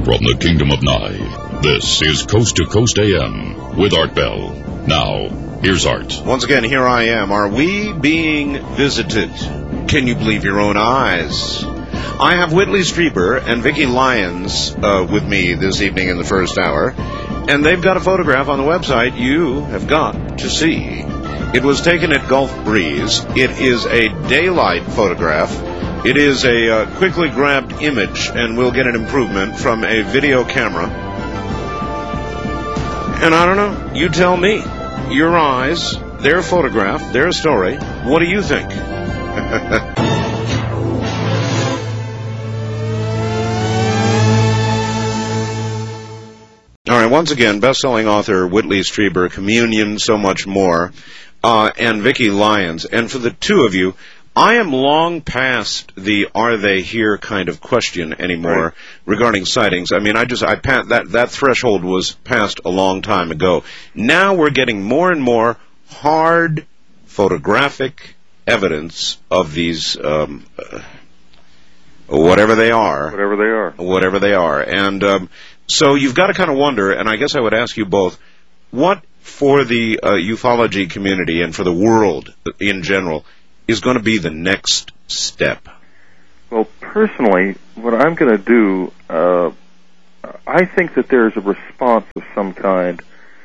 From the Kingdom of Nye, this is Coast to Coast AM with Art Bell. Now, here's Art. Once again, here I am. Are we being visited? Can you believe your own eyes? I have Whitley Strieber and Vicki Lyons with me this evening in the first hour, and they've got a photograph on the website you have got to see. It was taken at Gulf Breeze. It is a daylight photograph. It is a quickly grabbed image, and we'll get an improvement from a video camera. And I don't know, you tell me. Your eyes, their photograph, their story. What do you think? All right, once again, best-selling author Whitley Strieber, Communion, so much more, and Vicki Lyons. And for the two of you, I am long past the "are they here" kind of question anymore regarding sightings. I mean, that threshold was passed a long time ago. Now we're getting more and more hard photographic evidence of these, whatever they are. And so you've got to kind of wonder, and I guess I would ask you both, what for the ufology community and for the world in general is going to be the next step? Well, personally, what I'm going to do, I think that there's a response of some kind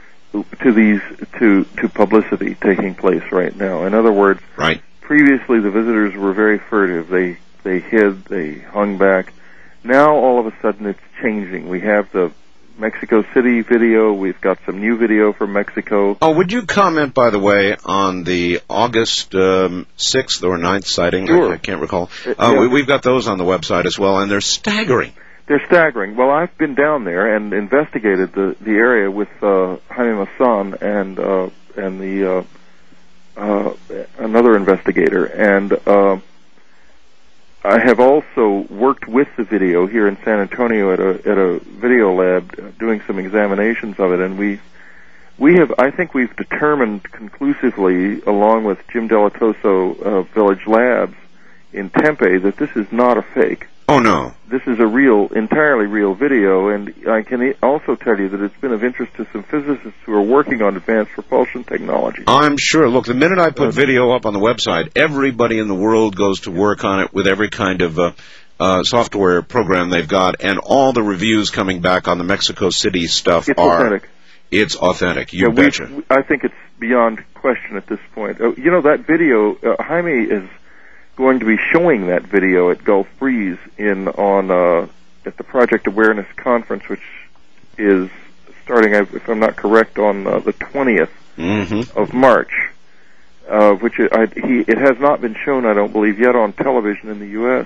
to publicity taking place right now. In other words, previously the visitors were very furtive. They hid, they hung back. Now all of a sudden it's changing. We have the Mexico City video. We've got some new video from Mexico. Oh, would you comment, by the way, on the August 6th or 9th sighting? Sure. I can't recall. We've got those on the website as well, and they're staggering. They're staggering. Well, I've been down there and investigated the area with Jaime Maussan and the another investigator, and I have also worked with the video here in San Antonio at a video lab, doing some examinations of it, and I think we've determined conclusively, along with Jim Delatoso of Village Labs in Tempe, that this is not a fake. Oh, no. This is a entirely real video, and I can also tell you that it's been of interest to some physicists who are working on advanced propulsion technology. I'm sure. Look, the minute I put video up on the website, everybody in the world goes to work on it with every kind of software program they've got, and all the reviews coming back on the Mexico City stuff authentic. It's authentic. You betcha. I think it's beyond question at this point. That video, Jaime is going to be showing that video at Gulf Breeze at the Project Awareness Conference, which is starting, if I'm not correct, on the 20th of March. Which it has not been shown, I don't believe, yet on television in the U.S.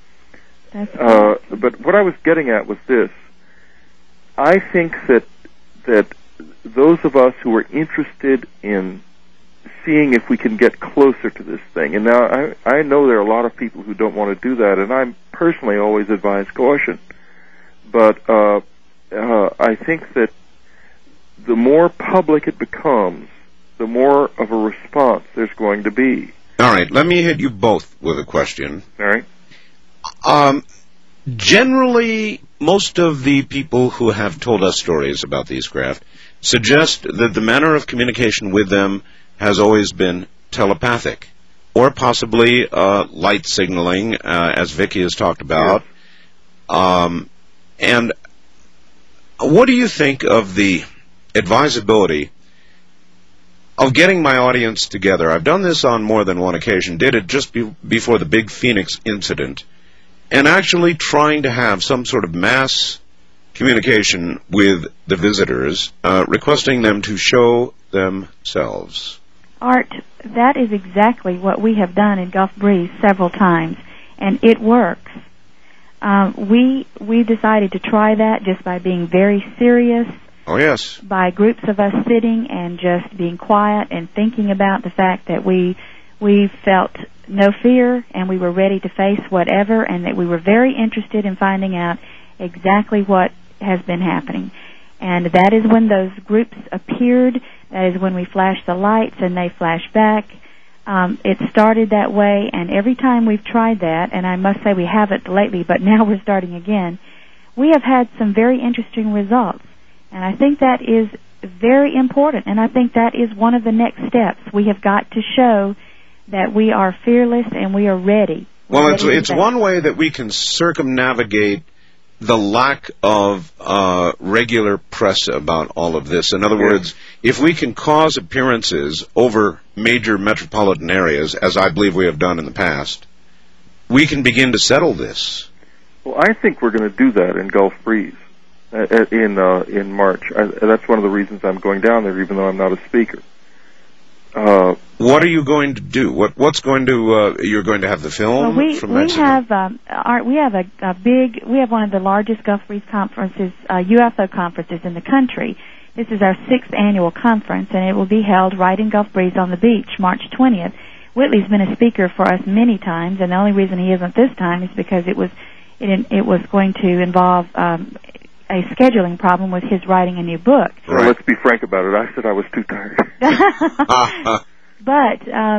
But what I was getting at was this: I think that those of us who are interested in seeing if we can get closer to this thing. And now I know there are a lot of people who don't want to do that, and I personally always advise caution. But I think that the more public it becomes, the more of a response there's going to be. All right, let me hit you both with a question. All right. Generally, most of the people who have told us stories about these craft suggest that the manner of communication with them has always been telepathic, or possibly light signaling, as Vicki has talked about. Yes. And what do you think of the advisability of getting my audience together? I've done this on more than one occasion, did it just before the big Phoenix incident, and actually trying to have some sort of mass communication with the visitors, requesting them to show themselves. Art, that is exactly what we have done in Gulf Breeze several times, and it works. We decided to try that just by being very serious. Oh, yes. By groups of us sitting and just being quiet and thinking about the fact that we felt no fear and we were ready to face whatever, and that we were very interested in finding out exactly what has been happening. And that is when those groups appeared. That is when we flashed the lights and they flashed back. It started that way, and every time we've tried that, and I must say we haven't lately, but now we're starting again, we have had some very interesting results. And I think that is very important, and I think that is one of the next steps. We have got to show that we are fearless and we are ready. Well, it's one way that we can circumnavigate the lack of regular press about all of this. In other words, if we can cause appearances over major metropolitan areas, as I believe we have done in the past, we can begin to settle this. Well, I think we're going to do that in Gulf Breeze in March. That's one of the reasons I'm going down there, even though I'm not a speaker. What are you going to do? What's going to you're going to have the film from Mexico? We have one of the largest Gulf Breeze conferences, UFO conferences in the country. This is our 6th annual conference, and it will be held right in Gulf Breeze on the beach, March 20th. Whitley's been a speaker for us many times, and the only reason he isn't this time is because it was going to involve a scheduling problem with his writing a new book. Well, let's be frank about it. I said I was too tired. But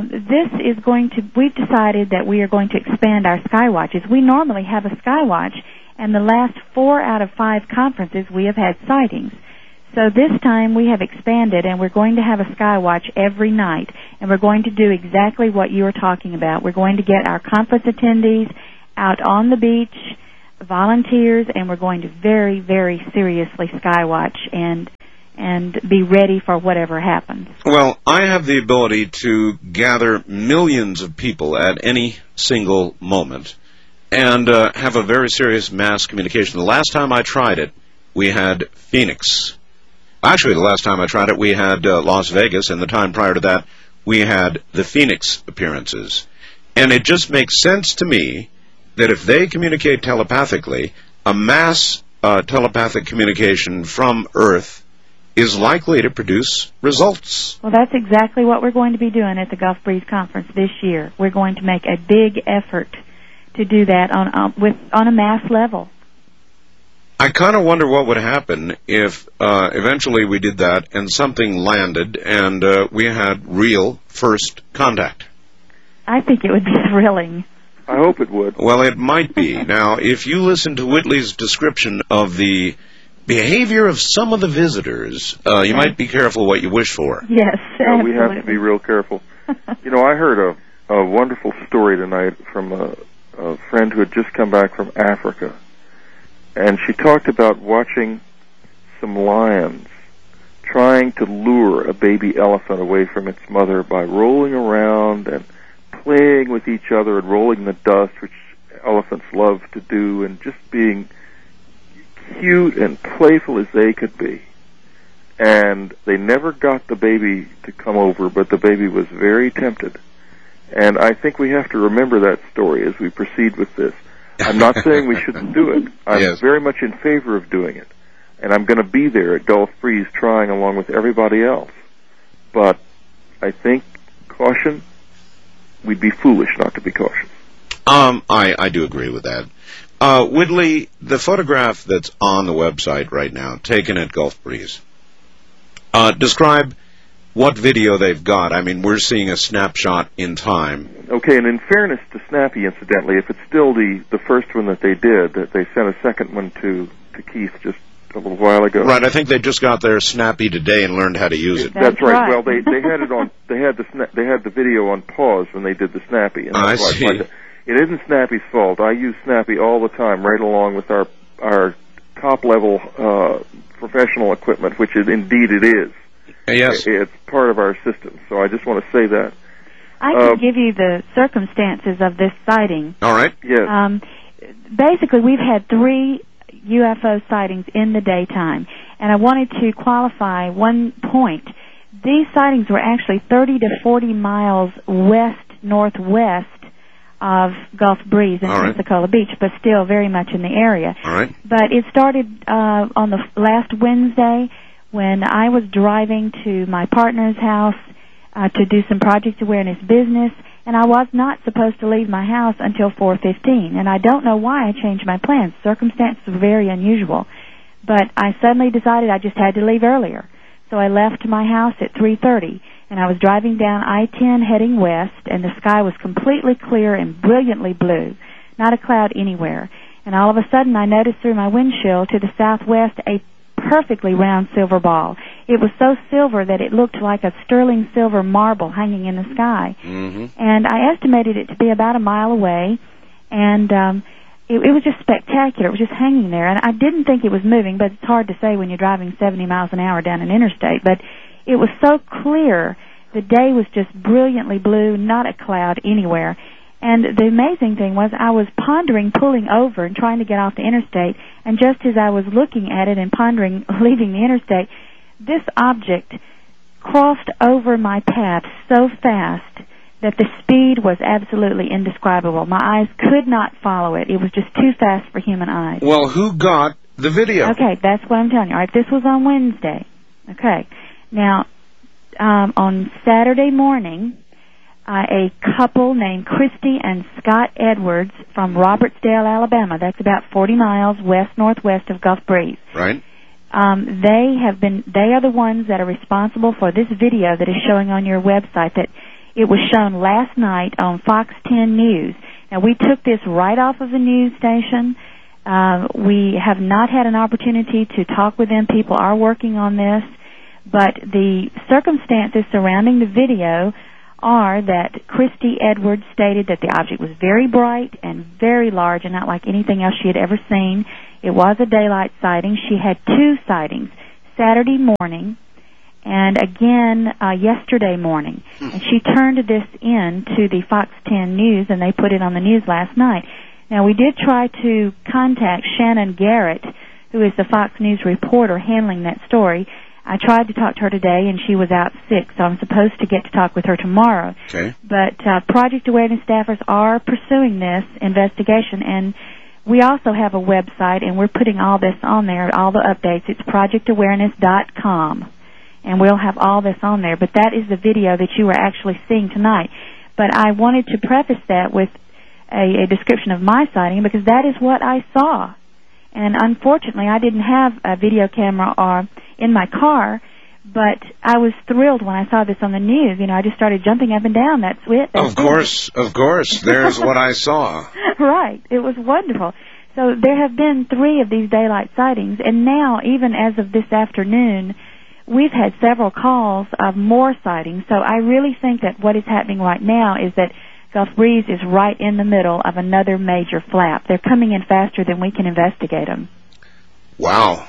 we've decided that we are going to expand our Skywatches. We normally have a Skywatch, and the last 4 out of 5 conferences we have had sightings. So this time we have expanded, and we're going to have a Skywatch every night, and we're going to do exactly what you were talking about. We're going to get our conference attendees out on the beach, volunteers, and we're going to very, very seriously Skywatch and be ready for whatever happens. Well, I have the ability to gather millions of people at any single moment and have a very serious mass communication. The last time I tried it, we had Phoenix. Actually, the last time I tried it, we had Las Vegas, and the time prior to that, we had the Phoenix appearances. And it just makes sense to me that if they communicate telepathically, a mass telepathic communication from Earth is likely to produce results. Well, that's exactly what we're going to be doing at the Gulf Breeze Conference this year. We're going to make a big effort to do that on a mass level. I kind of wonder what would happen if eventually we did that and something landed and we had real first contact. I think it would be thrilling. I hope it would. Well, it might be. Now, if you listen to Whitley's description of the behavior of some of the visitors, you might be careful what you wish for. Yes, absolutely. We have to be real careful. I heard a wonderful story tonight from a friend who had just come back from Africa, and she talked about watching some lions trying to lure a baby elephant away from its mother by rolling around and playing with each other and rolling the dust, which elephants love to do, and just being cute and playful as they could be. And they never got the baby to come over, but the baby was very tempted. And I think we have to remember that story as we proceed with this. I'm not saying we shouldn't do it. I'm very much in favor of doing it. And I'm going to be there at Gulf Breeze trying along with everybody else. But I think caution, we'd be foolish not to be cautious. I do agree with that. Whitley, the photograph that's on the website right now, taken at Gulf Breeze, describe what video they've got. I mean, we're seeing a snapshot in time. Okay, and in fairness to Snappy, incidentally, if it's still the first one that they did, that they sent a second one to Keith just a little while ago. Right, I think they just got their Snappy today and learned how to use it. That's right. Well, they had it on. They had the video on pause when they did the Snappy. And I see. It isn't Snappy's fault. I use Snappy all the time, right along with our top level professional equipment, which is indeed it is. Yes, it's part of our system. So I just want to say that. I can give you the circumstances of this sighting. All right. Yes. Basically, we've had 3 UFO sightings in the daytime, and I wanted to qualify one point. These sightings were actually 30 to 40 miles northwest of Gulf Breeze in Pensacola Beach, but still very much in the area. All right. But it started on the last Wednesday when I was driving to my partner's house to do some project awareness business, and I was not supposed to leave my house until 4:15, and I don't know why I changed my plans. Circumstances were very unusual, but I suddenly decided I just had to leave earlier. So I left my house at 3:30, and I was driving down I-10 heading west, and the sky was completely clear and brilliantly blue, not a cloud anywhere. and all of a sudden I noticed through my windshield to the southwest a perfectly round silver ball. It was so silver that it looked like a sterling silver marble hanging in the sky. Mm-hmm. And I estimated it to be about a mile away, and it was just spectacular. It was just hanging there, and I didn't think it was moving, but it's hard to say when you're driving 70 miles an hour down an interstate. But it was so clear. The day was just brilliantly blue, not a cloud anywhere. And the amazing thing was I was pondering pulling over and trying to get off the interstate, and just as I was looking at it and pondering leaving the interstate, this object crossed over my path so fast that the speed was absolutely indescribable. My eyes could not follow it. It was just too fast for human eyes. Well, who got the video? Okay, that's what I'm telling you. All right, this was on Wednesday. Okay. Now, on Saturday morning, a couple named Christy and Scott Edwards from Robertsdale, Alabama, that's about 40 miles west-northwest of Gulf Breeze. Right. They are the ones that are responsible for this video that is showing on your website. That it was shown last night on Fox 10 News. Now, we took this right off of the news station. We have not had an opportunity to talk with them. People are working on this. But the circumstances surrounding the video are that Christy Edwards stated that the object was very bright and very large and not like anything else she had ever seen. It was a daylight sighting. She had two sightings, Saturday morning and again yesterday morning. And she turned this in to the Fox 10 News, and they put it on the news last night. Now, we did try to contact Shannon Garrett, who is the Fox News reporter handling that story. I tried to talk to her today, and she was out sick, so I'm supposed to get to talk with her tomorrow. Okay. But Project Awareness staffers are pursuing this investigation, and we also have a website, and we're putting all this on there, all the updates. It's projectawareness.com, and we'll have all this on there. But that is the video that you are actually seeing tonight. But I wanted to preface that with a description of my sighting, because that is what I saw. And unfortunately, I didn't have a video camera or in my car, but I was thrilled when I saw this on the news. You know, I just started jumping up and down. That's it. Of course. There's what I saw. Right. It was wonderful. So there have been 3 of these daylight sightings, and now, even as of this afternoon, we've had several calls of more sightings. So I really think that what is happening right now is that Gulf Breeze is right in the middle of another major flap. They're coming in faster than we can investigate them. Wow.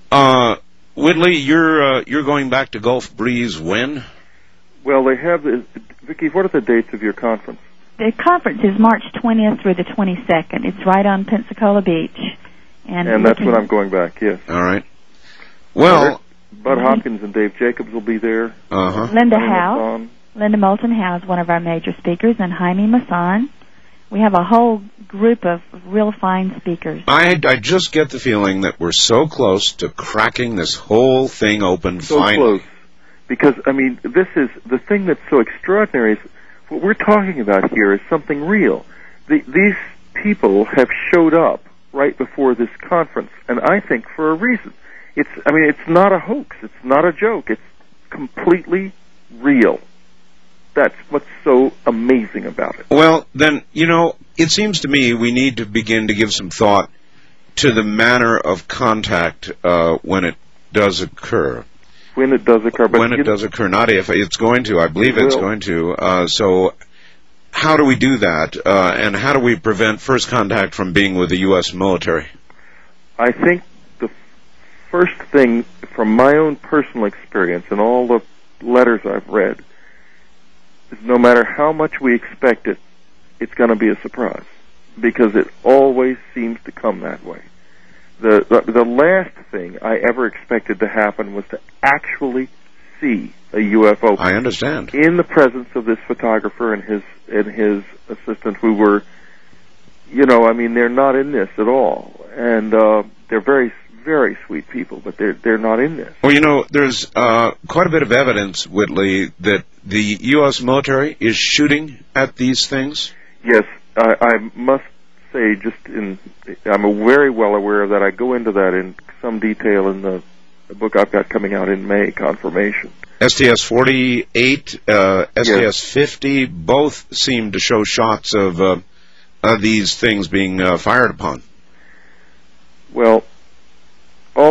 Whitley, you're going back to Gulf Breeze when? Well, they have Vicki, what are the dates of your conference? The conference is March 20th through the 22nd. It's right on Pensacola Beach. And that's when I'm going back, yes. All right. Well, Bud Hopkins and Dave Jacobs will be there. Uh-huh. Linda Moulton Howe is one of our major speakers, and Jaime Maussan. We have a whole group of real fine speakers. I just get the feeling that we're so close to cracking this whole thing open finally. So close. Because, I mean, this is the thing that's so extraordinary is what we're talking about here is something real. These people have showed up right before this conference, and I think for a reason. It's not a hoax. It's not a joke. It's completely real. That's what's so amazing about it. Well, then, it seems to me we need to begin to give some thought to the manner of contact when it does occur. When it does occur. When it does occur, not if. It's going to. I believe it's going to. So how do we do that? And how do we prevent first contact from being with the U.S. military? I think the first thing, from my own personal experience and all the letters I've read, is no matter how much we expect it, it's going to be a surprise, because it always seems to come that way. The last thing I ever expected to happen was to actually see a UFO. I understand. In the presence of this photographer and his assistant, who were, they're not in this at all, and they're very, very sweet people, but they're not in this. Well, there's quite a bit of evidence, Whitley, that the U.S. military is shooting at these things. Yes, I must say, I'm very well aware of that. I go into that in some detail in the book I've got coming out in May, Confirmation. STS-48, STS-50, both seem to show shots of these things being fired upon.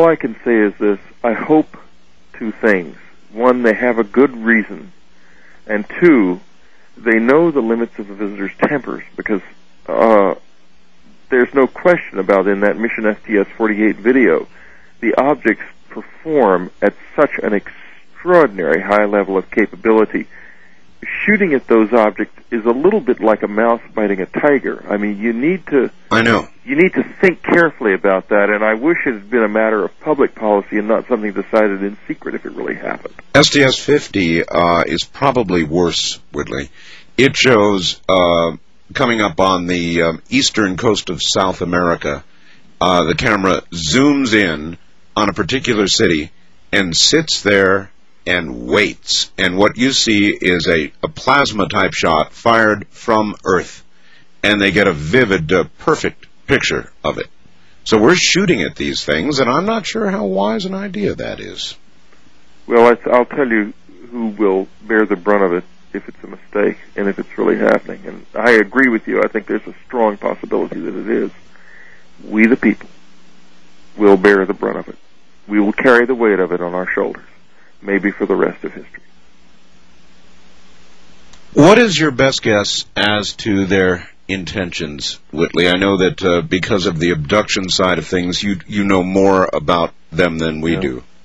all I can say is this: I hope two things. One, they have a good reason, and two, they know the limits of the visitors' tempers, because there's no question about in that Mission STS-48 video, the objects perform at such an extraordinary high level of capability. Shooting at those objects is a little bit like a mouse biting a tiger. I mean, you need to think carefully about that, and I wish it had been a matter of public policy and not something decided in secret if it really happened. STS-50 is probably worse, Whitley. It shows, coming up on the eastern coast of South America, the camera zooms in on a particular city and sits there and waits. And what you see is a plasma-type shot fired from Earth. And they get a vivid, perfect picture of it. So we're shooting at these things, and I'm not sure how wise an idea that is. Well, I'll tell you who will bear the brunt of it if it's a mistake and if it's really happening. And I agree with you. I think there's a strong possibility that it is. We, the people, will bear the brunt of it. We will carry the weight of it on our shoulders, maybe for the rest of history. What is your best guess as to their intentions, Whitley? I know that because of the abduction side of things, you know more about them than we do.